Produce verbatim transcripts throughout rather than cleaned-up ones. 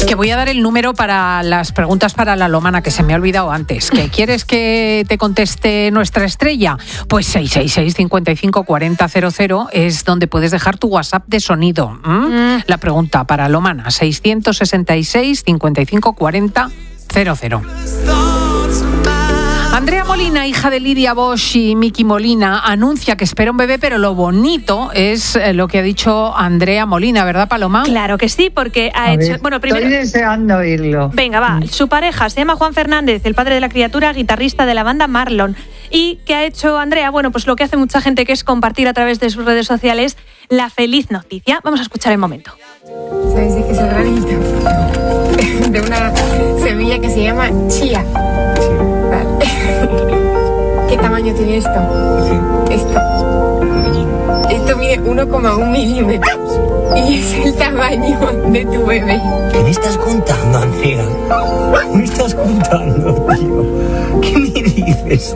Que voy a dar el número para las preguntas para la Lomana, que se me ha olvidado antes. ¿Que quieres que te conteste nuestra estrella? Pues seis seis seis, cincuenta y cinco, cuarenta, cero cero es donde puedes dejar tu WhatsApp de sonido. ¿Mm? Mm. La pregunta para Lomana, seiscientos sesenta y seis, cincuenta y cinco, cuarenta, cero cero. Andrea Molina, hija de Lidia Bosch y Miki Molina, anuncia que espera un bebé, pero lo bonito es lo que ha dicho Andrea Molina, ¿verdad, Paloma? Claro que sí, porque ha A hecho... ver, bueno, primero, estoy deseando oírlo. Venga, va. Su pareja se llama Juan Fernández, el padre de la criatura, guitarrista de la banda Marlon. ¿Y qué ha hecho Andrea? Bueno, pues lo que hace mucha gente, que es compartir a través de sus redes sociales la feliz noticia. Vamos a escuchar el momento. ¿Sabes de qué es el granito? De una semilla que se llama chía. Vale. ¿Qué tamaño tiene esto? Esto. Esto mide uno coma uno milímetros. Y es el tamaño de tu bebé. ¿Qué me estás contando, Andrea? ¿Qué me estás contando, tío? ¿Qué me dices?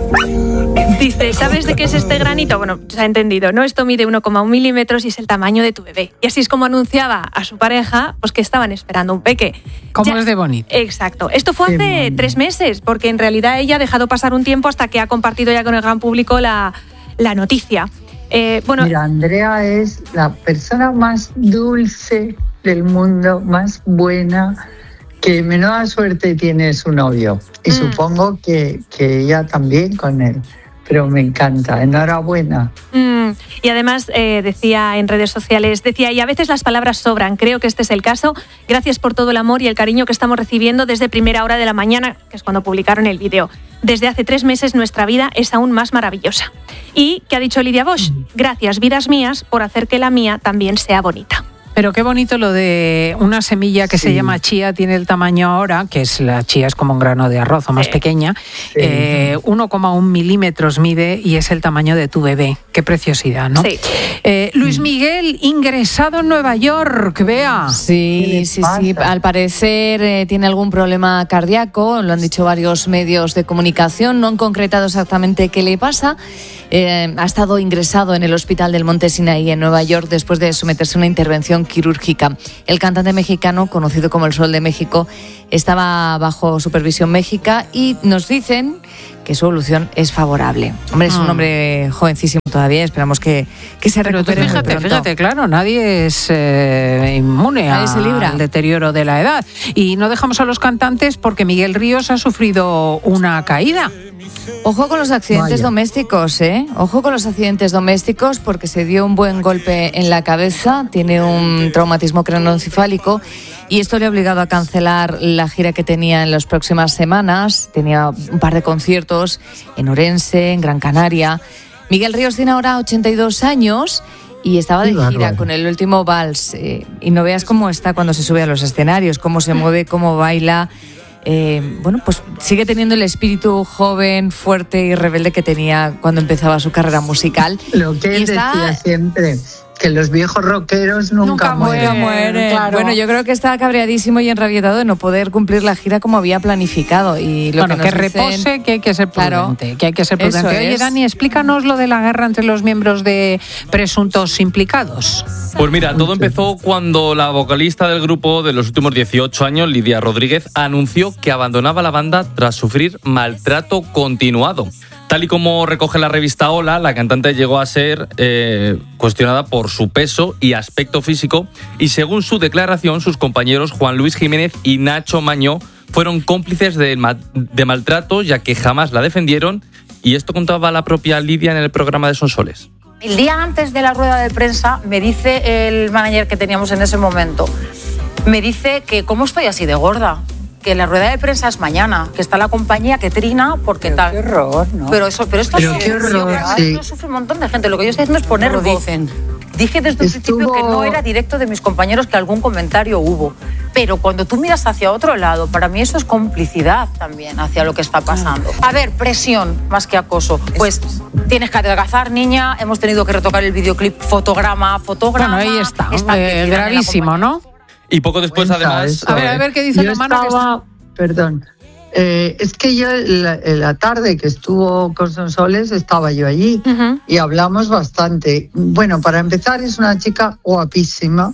Dice, ¿sabes de qué es este granito? Bueno, se ha entendido, ¿no? Esto mide uno coma uno milímetros y es el tamaño de tu bebé. Y así es como anunciaba a su pareja, pues que estaban esperando un peque. ¿Cómo Ya, es de bonito? Exacto. Esto fue hace tres meses, porque en realidad ella ha dejado pasar un tiempo hasta que ha compartido ya con el gran público la, la noticia. Eh, bueno, Mira, Andrea es la persona más dulce del mundo, más buena, que menuda suerte tiene su novio. Y mm. supongo que, que ella también con él. Pero me encanta, enhorabuena. Mm, y además eh, decía en redes sociales, decía, y a veces las palabras sobran, creo que este es el caso. Gracias por todo el amor y el cariño que estamos recibiendo desde primera hora de la mañana, que es cuando publicaron el vídeo. Desde hace tres meses nuestra vida es aún más maravillosa. Y, ¿qué ha dicho Lidia Bosch? Gracias, vidas mías, por hacer que la mía también sea bonita. Pero qué bonito lo de una semilla que sí. se llama chía, tiene el tamaño ahora, que es la chía es como un grano de arroz o más sí. pequeña, sí. eh, uno coma uno milímetros mide y es el tamaño de tu bebé. Qué preciosidad, ¿no? Sí. Eh, Luis Miguel, ingresado en Nueva York, vea. Sí, sí, sí. Al parecer eh, tiene algún problema cardíaco, lo han dicho varios medios de comunicación, no han concretado exactamente qué le pasa. Eh, ha estado ingresado en el Hospital del Monte Sinaí en Nueva York después de someterse a una intervención quirúrgica. El cantante mexicano, conocido como el Sol de México, estaba bajo supervisión médica y nos dicen que su evolución es favorable. Hombre, es un hombre jovencísimo todavía, esperamos que, que se recupere. Pero tú fíjate, fíjate, claro, nadie es eh, inmune nadie a, se libra. al deterioro de la edad. Y no dejamos a los cantantes porque Miguel Ríos ha sufrido una caída. Ojo con los accidentes Vaya. domésticos, ¿eh? Ojo con los accidentes domésticos porque se dio un buen golpe en la cabeza, tiene un traumatismo craneoencefálico y esto le ha obligado a cancelar la gira que tenía en las próximas semanas. Tenía un par de conciertos en Orense, en Gran Canaria. Miguel Ríos tiene ahora ochenta y dos años y estaba de gira bárbaro. con el último vals. Eh, y no veas cómo está cuando se sube a los escenarios, cómo se mueve, cómo baila. Eh, bueno, pues sigue teniendo el espíritu joven, fuerte y rebelde que tenía cuando empezaba su carrera musical. Lo que él está... decía siempre, que los viejos rockeros nunca, nunca mueren. mueren. Claro. Bueno, yo creo que estaba cabreadísimo y enrabietado de no poder cumplir la gira como había planificado. Y lo bueno, que, que dicen... repose, que hay que ser prudente. Claro, que hay que ser prudente. Oye, es. Dani, explícanos lo de la guerra entre los miembros de presuntos implicados. Pues mira, todo empezó cuando la vocalista del grupo de los últimos dieciocho años, Lidia Rodríguez, anunció que abandonaba la banda tras sufrir maltrato continuado. Tal y como recoge la revista Hola, la cantante llegó a ser eh, cuestionada por su peso y aspecto físico y según su declaración, sus compañeros Juan Luis Jiménez y Nacho Mañó fueron cómplices de, de maltrato ya que jamás la defendieron y esto contaba la propia Lidia en el programa de Sonsoles. El día antes de la rueda de prensa me dice el manager que teníamos en ese momento, me dice que cómo estoy así de gorda. Que la rueda de prensa es mañana, que está la compañía que trina porque pero tal. Qué horror, ¿no? Pero eso, pero esto pero qué horror, sí. Lo sufre un montón de gente. Lo que yo estoy haciendo es poner voz. Dicen. Dije desde el Estuvo... principio que no era directo de mis compañeros, que algún comentario hubo. Pero cuando tú miras hacia otro lado, para mí eso es complicidad también hacia lo que está pasando. A ver, presión más que acoso. Pues tienes que adelgazar, niña. Hemos tenido que retocar el videoclip fotograma, fotograma. Bueno, ahí está. Eh, gravísimo, ¿no? Y poco después, Cuenta además... Eso. A ver, a ver qué dice la mano. Estaba... Perdón. Eh, es que yo la, la tarde que estuvo con Sonsoles estaba yo allí uh-huh. y hablamos bastante. Bueno, para empezar es una chica guapísima,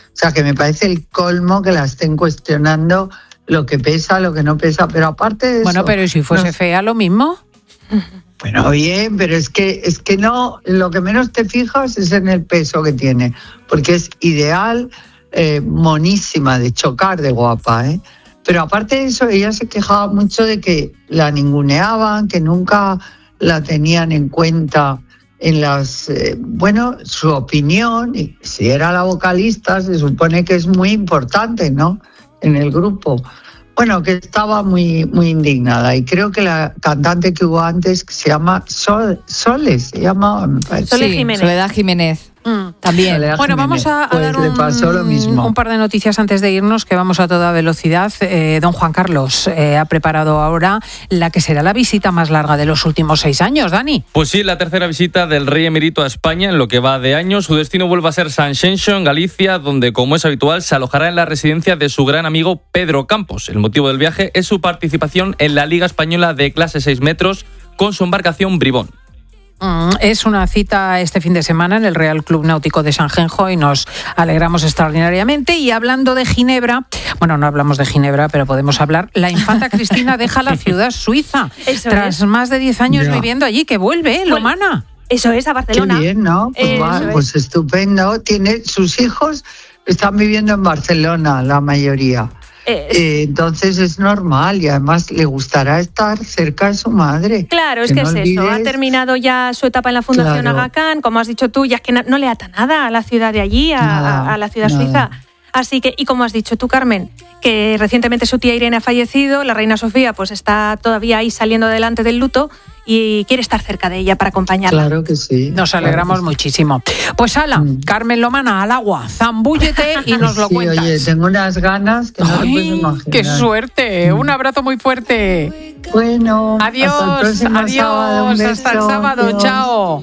O sea, que me parece el colmo que la estén cuestionando lo que pesa, lo que no pesa, pero aparte de eso... Bueno, pero ¿y si fuese no, fea lo mismo? Bueno, bien, pero es que, es que no, lo que menos te fijas es en el peso que tiene, porque es ideal, eh, monísima, de chocar de guapa, ¿eh? Pero aparte de eso, ella se quejaba mucho de que la ninguneaban, que nunca la tenían en cuenta en las... Eh, bueno, su opinión, y si era la vocalista, se supone que es muy importante, ¿no?, en el grupo. Bueno, que estaba muy, muy indignada. Y creo que la cantante que hubo antes, que se llama Sol, Soles, se llama... Me parece. Soledad Jiménez. Soledad Jiménez. Mm, también. Soledad bueno, Jiménez. vamos a, a pues dar le pasó un, lo mismo. un par de noticias antes de irnos, que vamos a toda velocidad. Eh, don Juan Carlos eh, ha preparado ahora la que será la visita más larga de los últimos seis años, Dani. Pues sí, la tercera visita del rey emérito a España en lo que va de año. Su destino vuelve a ser Sanxenxo, en Galicia, donde, como es habitual, se alojará en la residencia de su gran amigo Pedro Campos. El motivo del viaje es su participación en la Liga Española de clase seis metros con su embarcación Bribón. Es una cita este fin de semana en el Real Club Náutico de Sanjenjo y nos alegramos extraordinariamente. Y hablando de Ginebra, bueno, no hablamos de Ginebra, pero podemos hablar, la infanta Cristina deja la ciudad suiza Eso tras es. más de diez años ya. viviendo allí, que vuelve, ¿eh, Lomana? Eso es, a Barcelona. Qué bien, ¿no? Pues, eh, va, pues estupendo. Tiene, sus hijos están viviendo en Barcelona, la mayoría. Eh, entonces es normal y además le gustará estar cerca de su madre. Claro, es que, que no es olvides... eso. Ha terminado ya su etapa en la Fundación claro. Aga Khan, como has dicho tú, ya es que no, no le ata nada a la ciudad de allí, a, nada, a, a la ciudad nada. suiza. Así que, y como has dicho tú, Carmen, que recientemente su tía Irene ha fallecido, la reina Sofía pues está todavía ahí saliendo adelante del luto y quiere estar cerca de ella para acompañarla. Claro que sí. Nos alegramos claro que muchísimo. Sí. Pues ala, mm. Carmen Lomana, al agua, zambúllete y nos lo sí, cuentas. Oye, tengo unas ganas que no Ay, te puedes imaginar. ¡Qué suerte! Mm. Un abrazo muy fuerte. Bueno, adiós, hasta el adiós, sábado, un beso, hasta el sábado, adiós. Chao.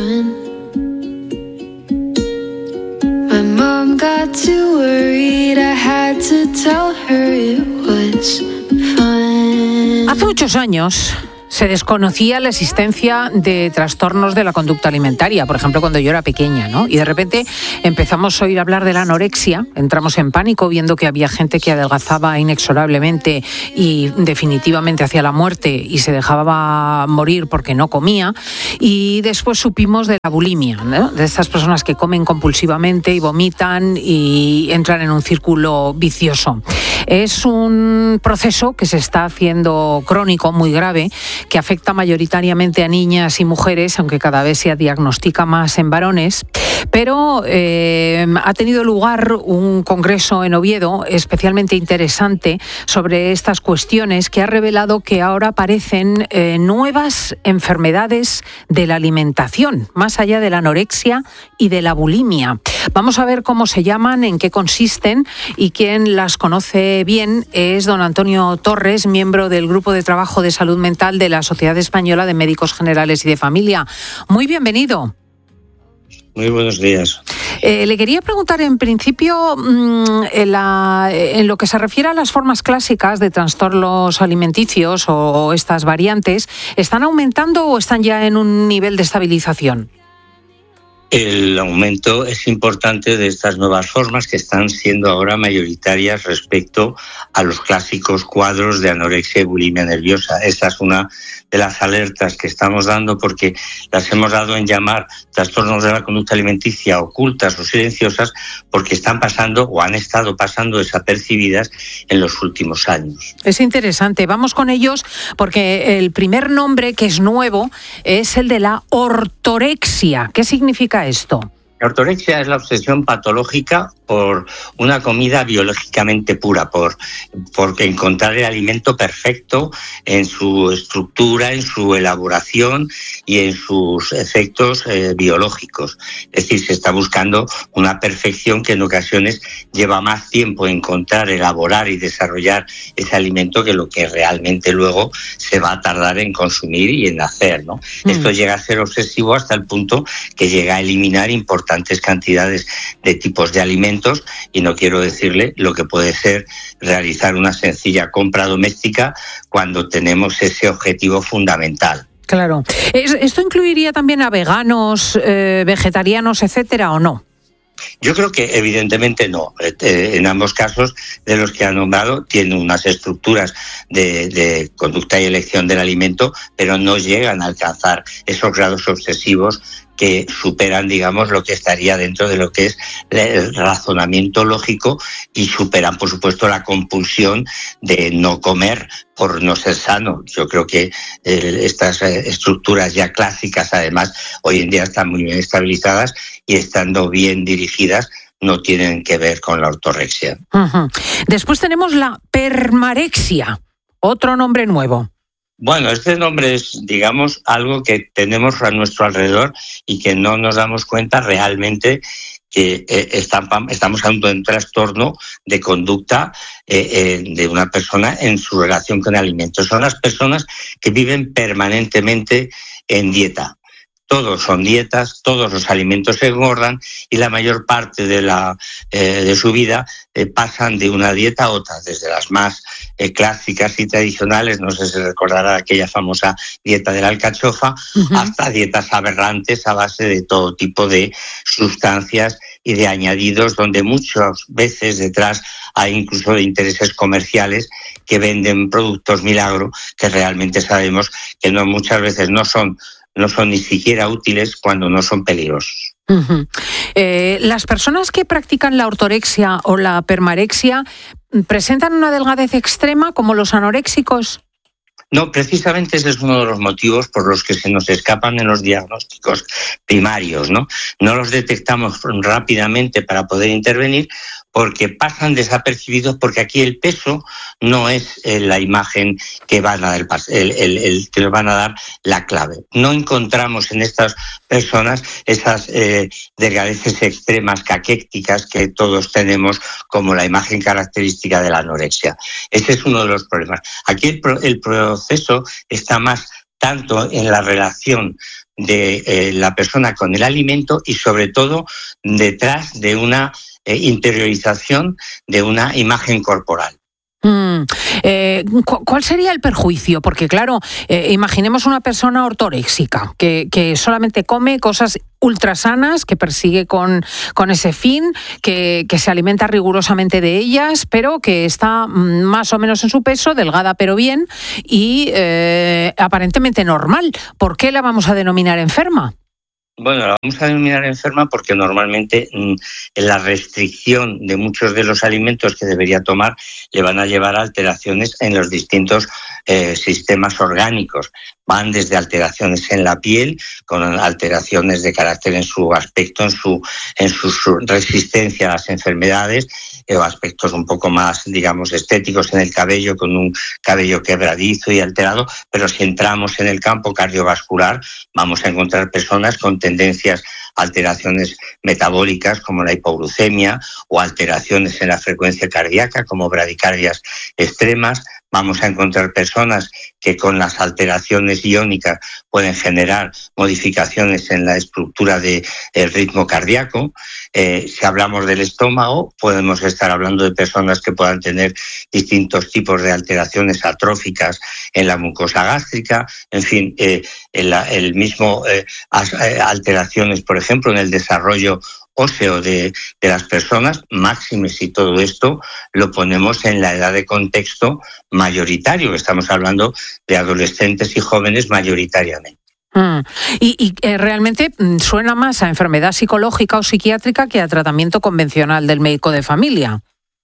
My mom got too worried, I had to tell her it was fun. Hace muchos años se desconocía la existencia de trastornos de la conducta alimentaria, por ejemplo, cuando yo era pequeña, ¿no? Y de repente empezamos a oír hablar de la anorexia, entramos en pánico viendo que había gente que adelgazaba inexorablemente y definitivamente hacia la muerte y se dejaba morir porque no comía, y después supimos de la bulimia, ¿no? De estas personas que comen compulsivamente y vomitan y entran en un círculo vicioso. Es un proceso que se está haciendo crónico, muy grave, que afecta mayoritariamente a niñas y mujeres, aunque cada vez se diagnostica más en varones. Pero eh, ha tenido lugar un congreso en Oviedo especialmente interesante sobre estas cuestiones, que ha revelado que ahora aparecen eh, nuevas enfermedades de la alimentación, más allá de la anorexia y de la bulimia. Vamos a ver cómo se llaman, en qué consisten, y quien las conoce bien es don Antonio Torres, miembro del Grupo de Trabajo de Salud Mental de la Sociedad Española de Médicos Generales y de Familia. Muy bienvenido. Muy buenos días. Eh, le quería preguntar, en principio, mmm, en, la, en lo que se refiere a las formas clásicas de trastornos alimenticios o, o estas variantes, ¿están aumentando o están ya en un nivel de estabilización? El aumento es importante de estas nuevas formas que están siendo ahora mayoritarias respecto a los clásicos cuadros de anorexia y bulimia nerviosa. Esa es una de las alertas que estamos dando, porque las hemos dado en llamar trastornos de la conducta alimenticia ocultas o silenciosas, porque están pasando o han estado pasando desapercibidas en los últimos años. Es interesante. Vamos con ellos, porque el primer nombre, que es nuevo, es el de la ortorexia. ¿Qué significa esto? La ortorexia es la obsesión patológica por una comida biológicamente pura, por, por encontrar el alimento perfecto en su estructura, en su elaboración y en sus efectos eh, biológicos. Es decir, se está buscando una perfección que en ocasiones lleva más tiempo encontrar, elaborar y desarrollar ese alimento que lo que realmente luego se va a tardar en consumir y en hacer, ¿no? Mm. Esto llega a ser obsesivo hasta el punto que llega a eliminar importantes cantidades de tipos de alimentos, y no quiero decirle lo que puede ser realizar una sencilla compra doméstica cuando tenemos ese objetivo fundamental. Claro. ¿Esto incluiría también a veganos, eh, vegetarianos, etcétera, o no? Yo creo que evidentemente no. En ambos casos de los que ha nombrado tienen unas estructuras de, de conducta y elección del alimento, pero no llegan a alcanzar esos grados obsesivos que superan, digamos, lo que estaría dentro de lo que es el razonamiento lógico y superan, por supuesto, la compulsión de no comer por no ser sano. Yo creo que eh, estas eh, estructuras ya clásicas, además, hoy en día están muy bien estabilizadas y estando bien dirigidas, no tienen que ver con la ortorexia. Uh-huh. Después tenemos la permarexia, otro nombre nuevo. Bueno, este nombre es, digamos, algo que tenemos a nuestro alrededor y que no nos damos cuenta realmente que eh, están, estamos hablando de un trastorno de conducta eh, eh, de una persona en su relación con alimentos. Son las personas que viven permanentemente en dieta. Todos son dietas, todos los alimentos se engordan y la mayor parte de, la, eh, de su vida eh, pasan de una dieta a otra, desde las más eh, clásicas y tradicionales, no sé si recordará aquella famosa dieta de la alcachofa, uh-huh. hasta dietas aberrantes a base de todo tipo de sustancias y de añadidos, donde muchas veces detrás hay incluso de intereses comerciales que venden productos milagro que realmente sabemos que no muchas veces no son no son ni siquiera útiles cuando no son peligrosos. Uh-huh. Eh, las personas que practican la ortorexia o la permarexia presentan una delgadez extrema como los anoréxicos. No, precisamente ese es uno de los motivos por los que se nos escapan en los diagnósticos primarios, ¿no? No los detectamos rápidamente para poder intervenir porque pasan desapercibidos, porque aquí el peso no es eh, la imagen que van a dar el, el, el que nos van a dar la clave. No encontramos en estas personas esas eh, delgadeces extremas caquécticas que todos tenemos como la imagen característica de la anorexia. Ese es uno de los problemas. Aquí el, pro, el proceso está más tanto en la relación de eh, la persona con el alimento y sobre todo detrás de una eh, interiorización de una imagen corporal. Mm, eh, ¿Cuál sería el perjuicio? Porque claro, eh, imaginemos una persona ortoréxica que, que solamente come cosas ultrasanas, que persigue con, con ese fin, que, que se alimenta rigurosamente de ellas, pero que está más o menos en su peso, delgada pero bien y eh, aparentemente normal. ¿Por qué la vamos a denominar enferma? Bueno, la vamos a denominar enferma porque normalmente mmm, la restricción de muchos de los alimentos que debería tomar le van a llevar a alteraciones en los distintos eh, sistemas orgánicos. Van desde alteraciones en la piel, con alteraciones de carácter en su aspecto, en su, en su, su resistencia a las enfermedades, eh, o aspectos un poco más, digamos, estéticos en el cabello, con un cabello quebradizo y alterado. Pero si entramos en el campo cardiovascular, vamos a encontrar personas con tendencias a alteraciones metabólicas como la hipoglucemia o alteraciones en la frecuencia cardíaca como bradicardias extremas. Vamos a encontrar personas que con las alteraciones iónicas pueden generar modificaciones en la estructura del ritmo cardíaco. Eh, si hablamos del estómago, podemos estar hablando de personas que puedan tener distintos tipos de alteraciones atróficas en la mucosa gástrica. En fin, eh, el, el mismo eh, alteraciones, por ejemplo, en el desarrollo óseo de, de las personas, máximes, y todo esto lo ponemos en la edad de contexto mayoritario. Estamos hablando de adolescentes y jóvenes mayoritariamente. Mm. Y, y eh, realmente suena más a enfermedad psicológica o psiquiátrica que a tratamiento convencional del médico de familia.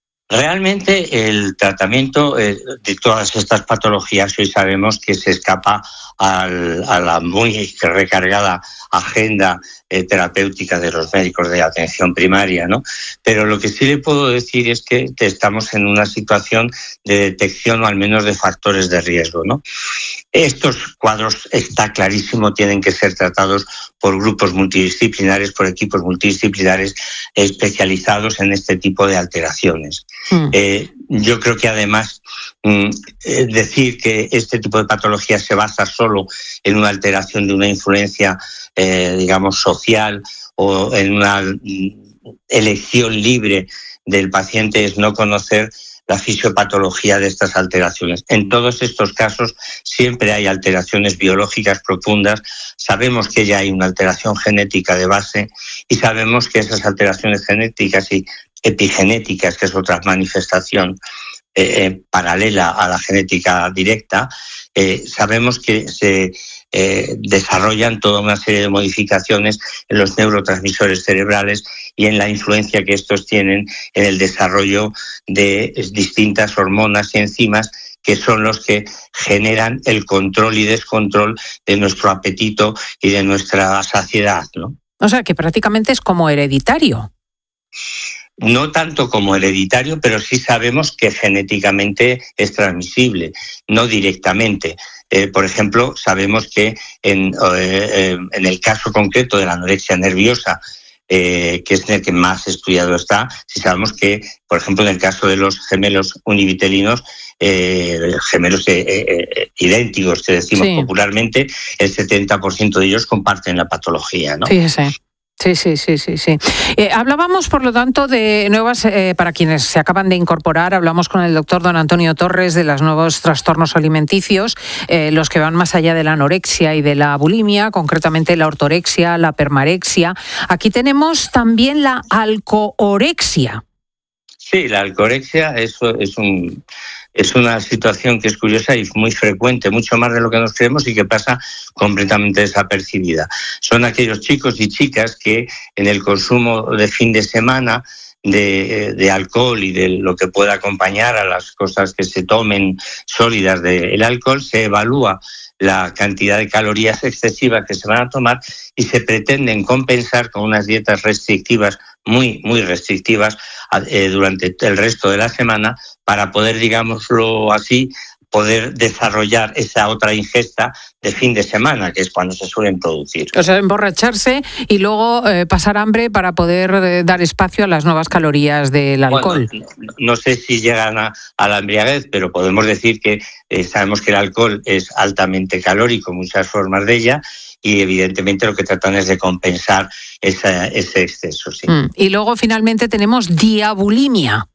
Realmente el tratamiento eh, de todas estas patologías hoy sabemos que se escapa al, a la muy recargada agenda eh, terapéutica de los médicos de atención primaria, ¿no? Pero lo que sí le puedo decir es que estamos en una situación de detección o al menos de factores de riesgo, ¿no? Estos cuadros, está clarísimo, tienen que ser tratados por grupos multidisciplinares, por equipos multidisciplinares especializados en este tipo de alteraciones. Mm. Eh, yo creo que además mm, eh, decir que este tipo de patología se basa solo en una alteración de una influencia, eh, digamos, social o en una mm, elección libre del paciente es no conocer la fisiopatología de estas alteraciones. En todos estos casos siempre hay alteraciones biológicas profundas, sabemos que ya hay una alteración genética de base y sabemos que esas alteraciones genéticas y epigenéticas, que es otra manifestación eh, paralela a la genética directa, eh, sabemos que se eh, desarrollan toda una serie de modificaciones en los neurotransmisores cerebrales y en la influencia que estos tienen en el desarrollo de distintas hormonas y enzimas que son los que generan el control y descontrol de nuestro apetito y de nuestra saciedad, ¿no? O sea, que prácticamente es como hereditario. No tanto como hereditario, pero sí sabemos que genéticamente es transmisible, no directamente. Eh, por ejemplo, sabemos que en, eh, en el caso concreto de la anorexia nerviosa, eh, que es el que más estudiado está, sí sabemos que, por ejemplo, en el caso de los gemelos univitelinos, eh, gemelos eh, eh, idénticos, que decimos sí. popularmente, el setenta por ciento de ellos comparten la patología, ¿no? Sí, sí. Sí, sí, sí, sí, sí. Eh, hablábamos, por lo tanto, de nuevas, eh, para quienes se acaban de incorporar, hablamos con el doctor don Antonio Torres de los nuevos trastornos alimenticios, eh, los que van más allá de la anorexia y de la bulimia, concretamente la ortorexia, la permarexia. Aquí tenemos también la alcohorexia. Sí, la alcohorexia es, es un... Es una situación que es curiosa y muy frecuente, mucho más de lo que nos creemos y que pasa completamente desapercibida. Son aquellos chicos y chicas que en el consumo de fin de semana de, de alcohol y de lo que pueda acompañar a las cosas que se tomen sólidas del alcohol, se evalúa la cantidad de calorías excesivas que se van a tomar y se pretenden compensar con unas dietas restrictivas, muy, muy restrictivas, eh, durante el resto de la semana para poder, digámoslo así, poder desarrollar esa otra ingesta de fin de semana, que es cuando se suelen producir. O sea, emborracharse y luego eh, pasar hambre para poder eh, dar espacio a las nuevas calorías del alcohol. Bueno, no, no sé si llegan a, a la embriaguez, pero podemos decir que eh, sabemos que el alcohol es altamente calórico, muchas formas de ella, y evidentemente lo que tratan es de compensar esa, ese exceso. Sí. Mm. Y luego finalmente tenemos diabulimia.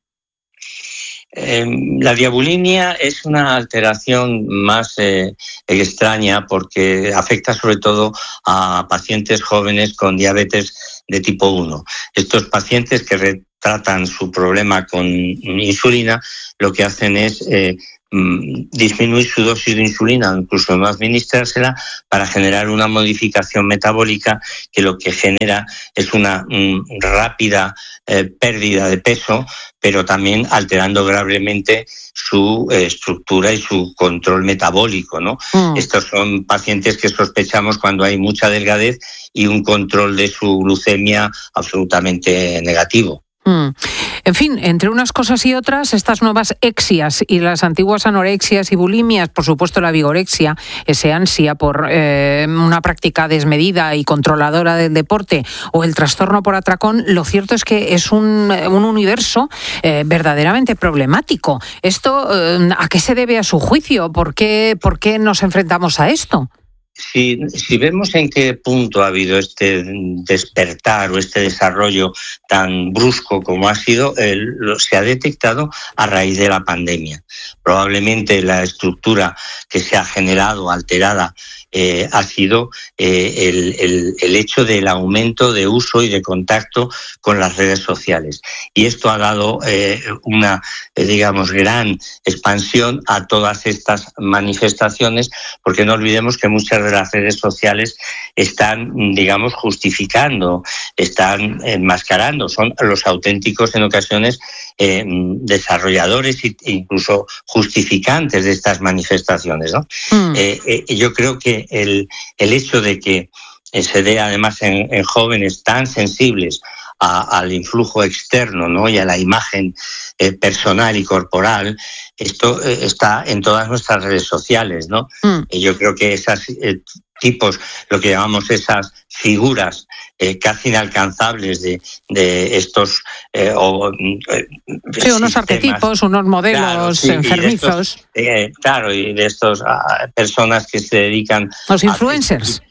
Eh, la diabulimia es una alteración más eh, extraña porque afecta sobre todo a pacientes jóvenes con diabetes de tipo uno. Estos pacientes que retratan su problema con insulina lo que hacen es eh, disminuir su dosis de insulina o incluso no administrársela para generar una modificación metabólica que lo que genera es una um, rápida eh, pérdida de peso, pero también alterando gravemente su eh, estructura y su control metabólico, ¿no? Mm. Estos son pacientes que sospechamos cuando hay mucha delgadez y un control de su glucemia absolutamente negativo. Mm. En fin, entre unas cosas y otras, estas nuevas exias y las antiguas anorexias y bulimias, por supuesto la vigorexia, ese ansia por eh, una práctica desmedida y controladora del deporte, o el trastorno por atracón, lo cierto es que es un, un universo eh, verdaderamente problemático. ¿Esto eh, a qué se debe a su juicio? ¿Por qué, por qué nos enfrentamos a esto? Si, si vemos en qué punto ha habido este despertar o este desarrollo tan brusco como ha sido, eh, lo, se ha detectado a raíz de la pandemia. Probablemente la estructura que se ha generado, alterada, eh, ha sido eh, el, el, el hecho del aumento de uso y de contacto con las redes sociales. Y esto ha dado eh, una, eh, digamos, gran expansión a todas estas manifestaciones, porque no olvidemos que muchas de las redes sociales están, digamos, justificando, están enmascarando, son los auténticos en ocasiones eh, desarrolladores e incluso justificantes de estas manifestaciones, ¿no? Mm. Eh, eh, yo creo que el, el hecho de que se dé además en, en jóvenes tan sensibles a, al influjo externo, ¿no? Y a la imagen eh, personal y corporal, esto eh, está en todas nuestras redes sociales, ¿no? Mm. Y yo creo que esos eh, tipos, lo que llamamos esas figuras eh, casi inalcanzables de, de estos eh, o, eh, sí, unos arquetipos, unos modelos, claro, sí, enfermizos. Y de estos, eh, claro, y de estas uh, personas que se dedican los influencers. A,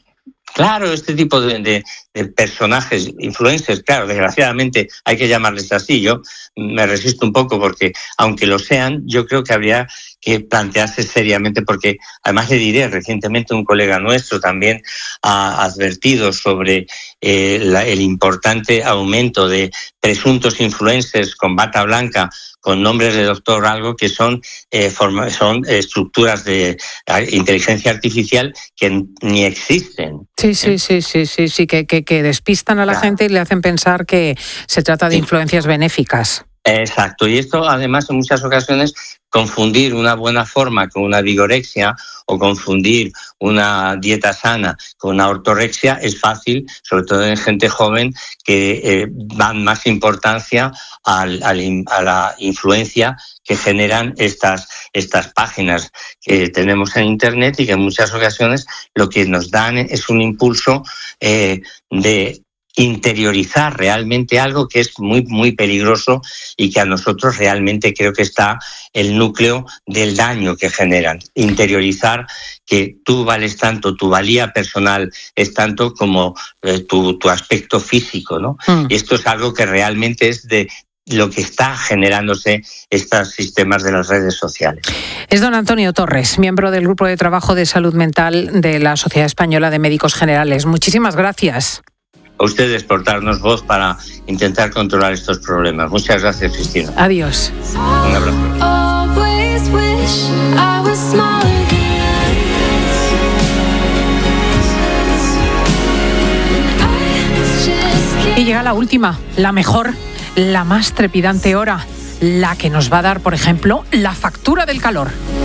Claro, este tipo de, de, de personajes, influencers, claro, desgraciadamente hay que llamarles así. Yo me resisto un poco porque, aunque lo sean, yo creo que habría que plantearse seriamente, porque además le diré, recientemente un colega nuestro también ha advertido sobre eh, la, el importante aumento de presuntos influencers con bata blanca, con nombres de doctor algo, que son, eh, forma, son estructuras de inteligencia artificial que ni existen. Sí, sí, sí, sí, sí, sí, que, que, que despistan a la claro. gente y le hacen pensar que se trata de influencias benéficas. Exacto, y esto además en muchas ocasiones confundir una buena forma con una vigorexia o confundir una dieta sana con una ortorexia es fácil, sobre todo en gente joven que eh, dan más importancia al, al, a la influencia que generan estas, estas páginas que tenemos en Internet y que en muchas ocasiones lo que nos dan es un impulso eh, de interiorizar realmente algo que es muy, muy peligroso y que a nosotros realmente creo que está el núcleo del daño que generan. Interiorizar que tú vales tanto, tu valía personal es tanto como eh, tu, tu aspecto físico, ¿no? Mm. Y esto es algo que realmente es de lo que está generándose estos sistemas de las redes sociales. Es don Antonio Torres, miembro del Grupo de Trabajo de Salud Mental de la Sociedad Española de Médicos Generales. Muchísimas gracias. A ustedes por darnos voz para intentar controlar estos problemas. Muchas gracias, Cristina. Adiós. Un abrazo. Y llega la última, la mejor, la más trepidante hora, la que nos va a dar, por ejemplo, la factura del calor.